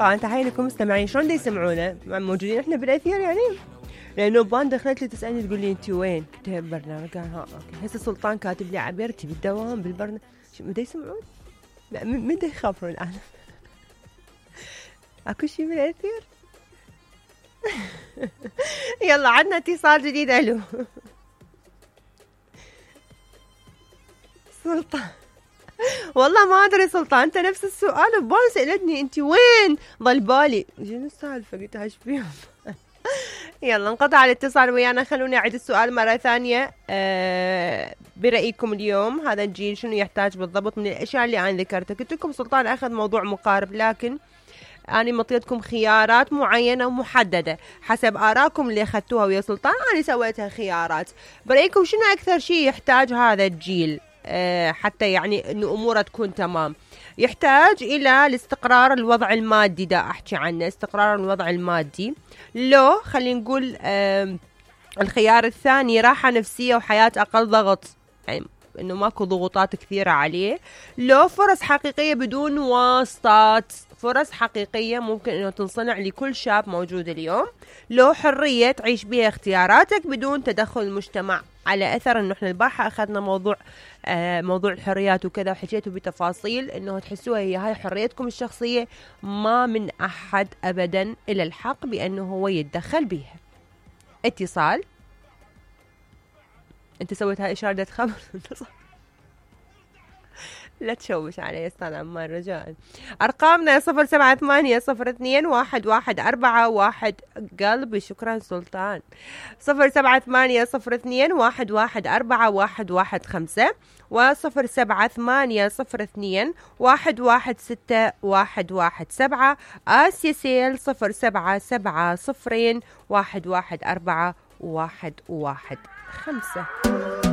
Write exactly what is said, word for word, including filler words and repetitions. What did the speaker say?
طبعا تحية لكم مستمعين. شلون دي يسمعونا موجودين احنا بالاثير يعني؟ لانه بان دخلت لي تسالني تقول لي انت وين؟ قلت لها ببرنامج. قال ها اوكي. هسه سلطان كاتب لي عبيرتي بالدوام بالبرنامج. متى يسمعون؟ لا متى يخافون العالم؟ اكو شيء بالاثير؟ يلا عندنا اتصال جديد. الو سلطان. والله ما ادري سلطان، انت نفس السؤال وبان سالتني انت وين؟ ضل بالي شنو السالفه؟ قلت ايش فيهم؟ يلا انقطع الاتصال ويانا. خلوني اعيد السؤال مره ثانيه. أه برايكم اليوم هذا الجيل شنو يحتاج بالضبط من الاشياء اللي انا ذكرتها؟ قلت لكم سلطان اخذ موضوع مقارب، لكن أنا مطيتكم خيارات معينة ومحددة حسب آراءكم اللي أخذتوها ويا سلطان. أنا سويتها خيارات. برأيكم شنو أكثر شيء يحتاج هذا الجيل أه حتى يعني أنه أموره تكون تمام؟ يحتاج إلى الاستقرار الوضع المادي. دا أحكي عنه استقرار الوضع المادي. لو خلينا نقول أه الخيار الثاني راحة نفسية وحياة أقل ضغط، يعني انه ماكو ضغوطات كثيرة عليه. لو فرص حقيقية بدون واسطات، فرص حقيقية ممكن انه تنصنع لكل شاب موجود اليوم. لو حرية تعيش بها اختياراتك بدون تدخل المجتمع. على اثر انه احنا البارحة اخذنا موضوع آه موضوع الحريات وكذا وحكيته بتفاصيل انه تحسوها هي هاي حريتكم الشخصية، ما من احد ابدا الى الحق بانه هو يتدخل بها. اتصال. انت سويت هاي اشارة خبر؟ لا تشوش علي استاذ عمار رجاء. ارقامنا صفر سبعة ثمانية صفر اثنين واحد واحد اربعة واحد. قلبي شكرا سلطان. صفر سبعة ثمانية صفر اثنين واحد واحد اربعة واحد واحد خمسة وصفر سبعة ثمانية صفر اثنين واحد واحد ستة واحد واحد سبعة. آسيا سيل صفر سبعة سبعة صفرين واحد واحد اربعة واحد واحد خمسة.